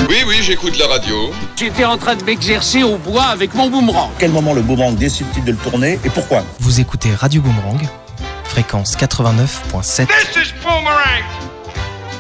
Oui, j'écoute la radio. J'étais en train de m'exercer au bois avec mon boomerang. À quel moment le boomerang décide-t-il de le tourner et pourquoi? Vous écoutez Radio Boomerang, fréquence 89.7. This is Boomerang.